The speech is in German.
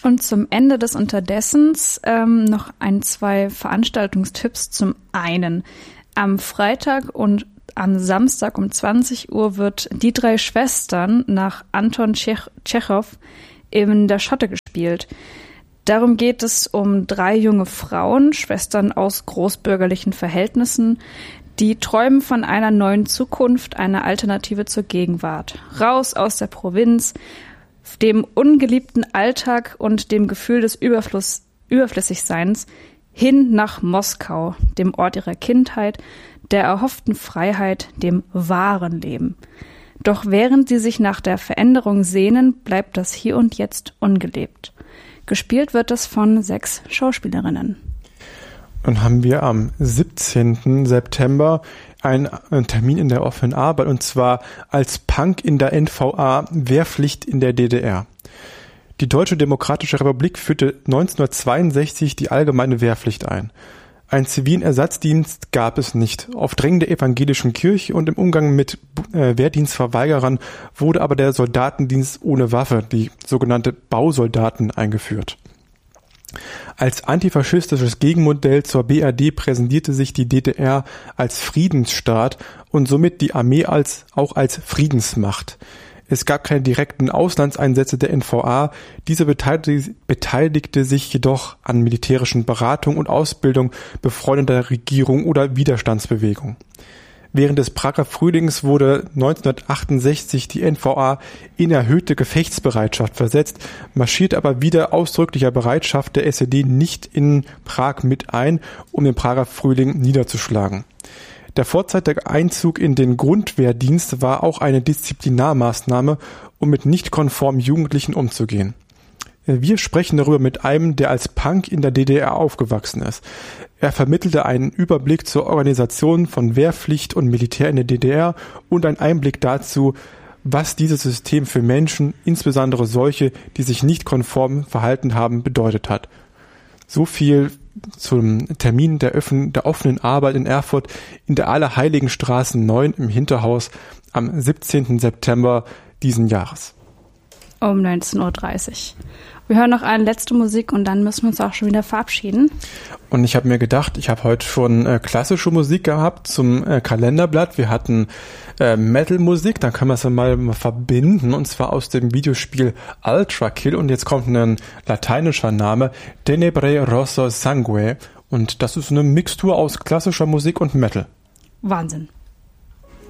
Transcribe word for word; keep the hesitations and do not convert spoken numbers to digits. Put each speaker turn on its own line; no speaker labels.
Und zum Ende des Unterdessens ähm, noch ein, zwei Veranstaltungstipps. Zum einen, am Freitag und am Samstag um zwanzig Uhr wird Die drei Schwestern nach Anton Tschechow in der Schotte gespielt. Darum geht es um drei junge Frauen, Schwestern aus großbürgerlichen Verhältnissen, die träumen von einer neuen Zukunft, einer Alternative zur Gegenwart. Raus aus der Provinz, dem ungeliebten Alltag und dem Gefühl des Überfluss, Überflüssigseins, hin nach Moskau, dem Ort ihrer Kindheit, der erhofften Freiheit, dem wahren Leben. Doch während sie sich nach der Veränderung sehnen, bleibt das Hier und Jetzt ungelebt. Gespielt wird es von sechs Schauspielerinnen.
Dann haben wir am siebzehnten September einen, einen Termin in der offenen Arbeit, und zwar als Punk in der N V A, Wehrpflicht in der D D R. Die Deutsche Demokratische Republik führte neunzehnhundertzweiundsechzig die allgemeine Wehrpflicht ein. Einen zivilen Ersatzdienst gab es nicht. Auf Drängen der evangelischen Kirche und im Umgang mit äh, Wehrdienstverweigerern wurde aber der Soldatendienst ohne Waffe, die sogenannte Bausoldaten, eingeführt. Als antifaschistisches Gegenmodell zur B R D präsentierte sich die D D R als Friedensstaat und somit die Armee als auch als Friedensmacht. Es gab keine direkten Auslandseinsätze der N V A, diese beteiligte, beteiligte sich jedoch an militärischen Beratung und Ausbildung befreundeter Regierung oder Widerstandsbewegung. Während des Prager Frühlings wurde neunzehnhundertachtundsechzig die N V A in erhöhte Gefechtsbereitschaft versetzt, marschierte aber wieder ausdrücklicher Bereitschaft der S E D nicht in Prag mit ein, um den Prager Frühling niederzuschlagen. Der vorzeitige Einzug in den Grundwehrdienst war auch eine Disziplinarmaßnahme, um mit nicht konformen Jugendlichen umzugehen. Wir sprechen darüber mit einem, der als Punk in der D D R aufgewachsen ist. Er vermittelte einen Überblick zur Organisation von Wehrpflicht und Militär in der D D R und einen Einblick dazu, was dieses System für Menschen, insbesondere solche, die sich nicht konform verhalten haben, bedeutet hat. So viel zum Termin der, Öffn- der offenen Arbeit in Erfurt in der Allerheiligenstraße neun im Hinterhaus am siebzehnten September diesen Jahres.
Um neunzehn Uhr dreißig. Wir hören noch eine letzte Musik und dann müssen wir uns auch schon wieder verabschieden.
Und ich habe mir gedacht, ich habe heute schon äh, klassische Musik gehabt zum äh, Kalenderblatt. Wir hatten äh, Metal-Musik, dann kann man es ja mal, mal verbinden, und zwar aus dem Videospiel Ultra Kill. Und jetzt kommt ein lateinischer Name, Tenebrae Rosso Sangue. Und das ist eine Mixtur aus klassischer Musik und Metal.
Wahnsinn.